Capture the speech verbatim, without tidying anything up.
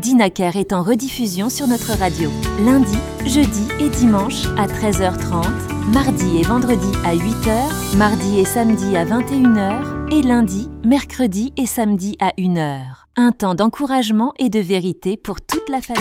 Dinaker est en rediffusion sur notre radio. Lundi, jeudi et dimanche à treize heures trente, mardi et vendredi à huit heures, mardi et samedi à vingt et une heures et lundi, mercredi et samedi à une heure. Un temps d'encouragement et de vérité pour toute la famille.